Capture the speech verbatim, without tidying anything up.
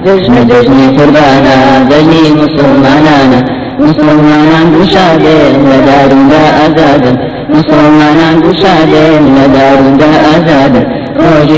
جشن جشن قربانا جشن مسلمانانا مسلمانان گشاده لدارون دا آزاد مسلمانان گشاده لدارون دا آزاد روزی